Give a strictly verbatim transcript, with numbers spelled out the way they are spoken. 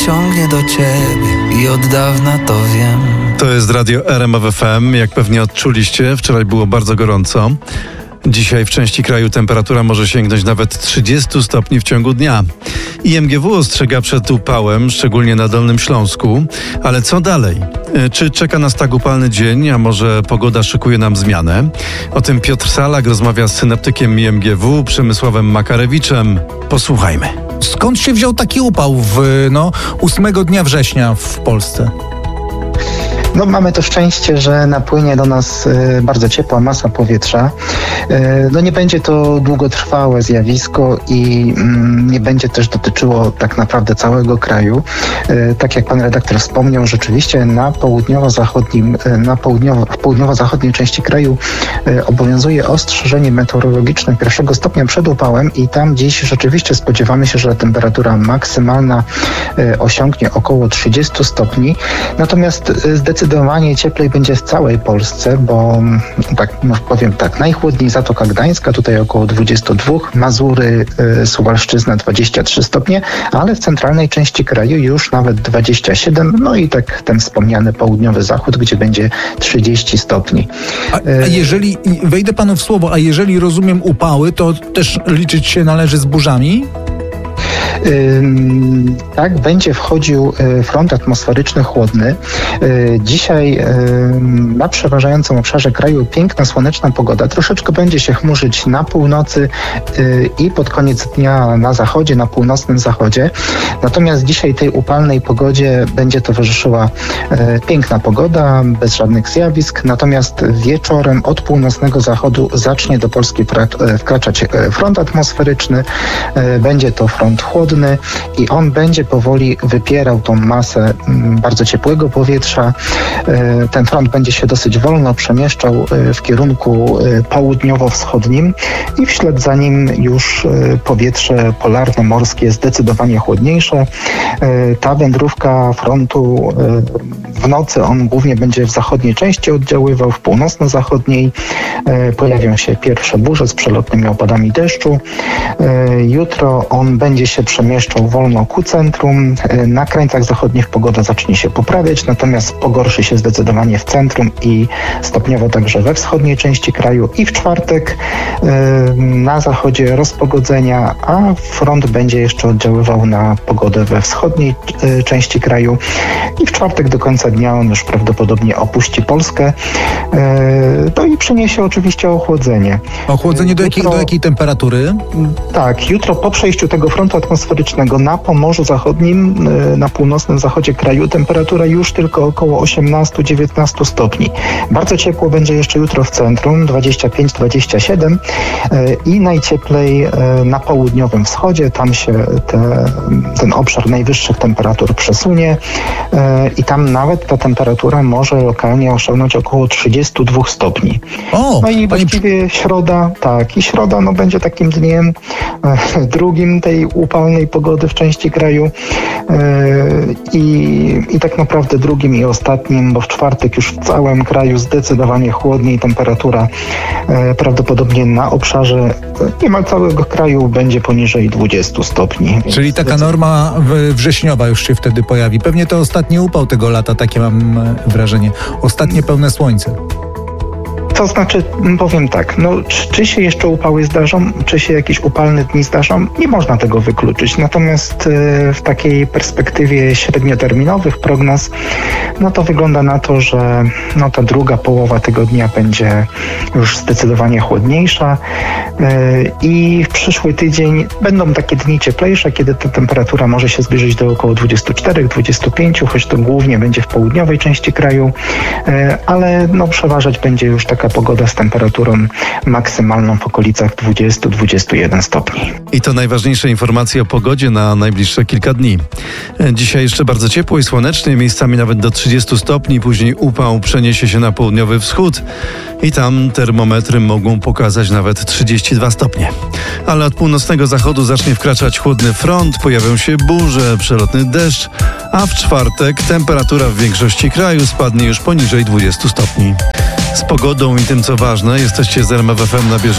ciągnie do ciebie i od dawna to wiem. To jest radio R M F F M. Jak pewnie odczuliście, wczoraj było bardzo gorąco. Dzisiaj w części kraju temperatura może sięgnąć nawet trzydzieści stopni w ciągu dnia. I M G W ostrzega przed upałem, szczególnie na Dolnym Śląsku. Ale co dalej? Czy czeka nas tak upalny dzień, a może pogoda szykuje nam zmianę? O tym Piotr Salak rozmawia z synoptykiem I M G W Przemysławem Makarewiczem. Posłuchajmy. Skąd się wziął taki upał w no, ósmego dnia września w Polsce? No, mamy to szczęście, że napłynie do nas y, bardzo ciepła masa powietrza. Y, no nie będzie to długotrwałe zjawisko i y, nie będzie też dotyczyło tak naprawdę całego kraju. Y, tak jak pan redaktor wspomniał, rzeczywiście na południowo-zachodnim, y, na południowo, w południowo-zachodniej części kraju y, obowiązuje ostrzeżenie meteorologiczne pierwszego stopnia przed upałem i tam dziś rzeczywiście spodziewamy się, że temperatura maksymalna y, osiągnie około trzydzieści stopni. Natomiast y, zdecydowanie Zdecydowanie cieplej będzie w całej Polsce, bo tak powiem tak, najchłodniej Zatoka Gdańska, tutaj około dwadzieścia dwa, Mazury, y, Suwalszczyzna dwadzieścia trzy stopnie, ale w centralnej części kraju już nawet dwadzieścia siedem, no i tak ten wspomniany południowy zachód, gdzie będzie trzydzieści stopni. A, a jeżeli, wejdę panu w słowo, a jeżeli rozumiem upały, to też liczyć się należy z burzami? Tak, będzie wchodził front atmosferyczny chłodny. Dzisiaj na przeważającym obszarze kraju piękna, słoneczna pogoda. Troszeczkę będzie się chmurzyć na północy i pod koniec dnia na zachodzie, na północnym zachodzie. Natomiast dzisiaj tej upalnej pogodzie będzie towarzyszyła piękna pogoda, bez żadnych zjawisk. Natomiast wieczorem od północnego zachodu zacznie do Polski wkraczać front atmosferyczny. Będzie to front chłodny i on będzie powoli wypierał tą masę bardzo ciepłego powietrza. Ten front będzie się dosyć wolno przemieszczał w kierunku południowo-wschodnim i wśled za nim już powietrze polarne, morskie, zdecydowanie chłodniejsze. Ta wędrówka frontu w nocy on głównie będzie w zachodniej części oddziaływał, w północno-zachodniej pojawią się pierwsze burze z przelotnymi opadami deszczu. Jutro on będzie się przemieszczał wolno ku centrum. Na krańcach zachodnich pogoda zacznie się poprawiać, natomiast pogorszy się zdecydowanie w centrum i stopniowo także we wschodniej części kraju. I w czwartek na zachodzie rozpogodzenia, a front będzie jeszcze oddziaływał na pogodę we wschodniej części kraju. I w czwartek do końca dnia on już prawdopodobnie opuści Polskę. To i przyniesie oczywiście ochłodzenie. Ochłodzenie do, jakiej, do jakiej temperatury? Tak, jutro po przejściu tego frontu atmosferycznego na Pomorzu Zachodnim, na północnym zachodzie kraju temperatura już tylko około osiemnaście do dziewiętnastu stopni. Bardzo ciepło będzie jeszcze jutro w centrum, dwadzieścia pięć do dwudziestu siedmiu i najcieplej na południowym wschodzie. Tam się te, ten obszar najwyższych temperatur przesunie i tam nawet ta temperatura może lokalnie osiągnąć około trzydziestu dwóch stopni. O, no i pani... właściwie środa, tak, i środa no, będzie takim dniem drugim tej upalnej pogody w części kraju i, i tak naprawdę drugim i ostatnim, bo w czwartek już w całym kraju zdecydowanie chłodniej, temperatura prawdopodobnie na obszarze niemal całego kraju będzie poniżej dwudziestu stopni. Czyli taka norma wrześniowa już się wtedy pojawi. Pewnie to ostatni upał tego lata, takie mam wrażenie. Ostatnie pełne słońce. To znaczy, powiem tak, no, czy, czy się jeszcze upały zdarzą, czy się jakieś upalne dni zdarzą, nie można tego wykluczyć. Natomiast y, w takiej perspektywie średnioterminowych prognoz, no to wygląda na to, że no, ta druga połowa tego dnia będzie już zdecydowanie chłodniejsza y, i w przyszły tydzień będą takie dni cieplejsze, kiedy ta temperatura może się zbliżyć do około dwudziestu czterech do dwudziestu pięciu, choć to głównie będzie w południowej części kraju, y, ale no, przeważać będzie już taka pogoda z temperaturą maksymalną w okolicach dwudziestu do dwudziestu jeden stopni. I to najważniejsze informacje o pogodzie na najbliższe kilka dni. Dzisiaj jeszcze bardzo ciepło i słonecznie, miejscami nawet do trzydziestu stopni, później upał przeniesie się na południowy wschód i tam termometry mogą pokazać nawet trzydzieści dwa stopnie. Ale od północnego zachodu zacznie wkraczać chłodny front, pojawią się burze, przelotny deszcz, a w czwartek temperatura w większości kraju spadnie już poniżej dwudziestu stopni. Z pogodą i tym, co ważne, jesteście z R M F F M na bieżąco.